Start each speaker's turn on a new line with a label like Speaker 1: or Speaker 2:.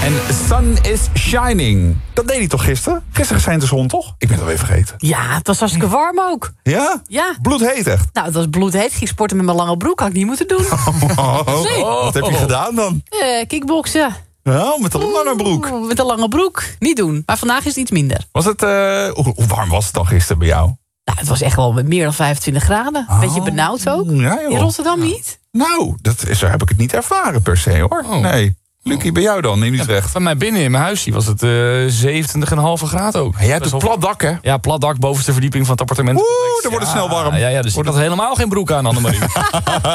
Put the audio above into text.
Speaker 1: En Sun is Shining. Dat deed hij toch gisteren? Gisteren schijnt de zon, toch? Ik ben het alweer vergeten.
Speaker 2: Ja, het was hartstikke warm ook.
Speaker 1: Ja?
Speaker 2: Ja.
Speaker 1: Bloedheet echt.
Speaker 2: Nou, het was bloedheet. Ik ging sporten met mijn lange broek. Had ik niet moeten doen. Nee.
Speaker 1: Wat heb je gedaan dan?
Speaker 2: Kickboksen.
Speaker 1: Ja, met een lange broek.
Speaker 2: Met een lange broek. Niet doen. Maar vandaag is het iets minder.
Speaker 1: Was het, hoe warm was het dan gisteren bij jou?
Speaker 2: Nou, het was echt wel met meer dan 25 graden. Beetje benauwd ook.
Speaker 1: Ja, joh.
Speaker 2: In Rotterdam niet?
Speaker 1: Nou, zo heb ik het niet ervaren per se, hoor.
Speaker 3: Oh.
Speaker 1: Nee. Lucie, bij jou dan in Utrecht?
Speaker 3: Bij mij binnen in mijn huisje was het 27,5 graden ook.
Speaker 1: En jij hebt een plat dak, hè?
Speaker 3: Ja, plat dak, bovenste verdieping van het appartement.
Speaker 1: Oeh, dan wordt het snel warm.
Speaker 3: Ja, dus ik had helemaal geen broek aan, Annemarie.